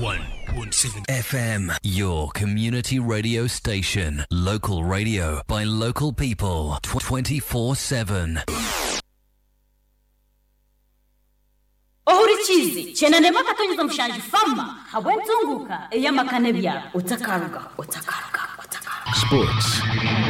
91.7 FM, your community radio station. Local radio by local people. 24/7. Ohurichizi chenane makatonyeza mshanji fama habwentunguka eyamakane bya utakaruga Sports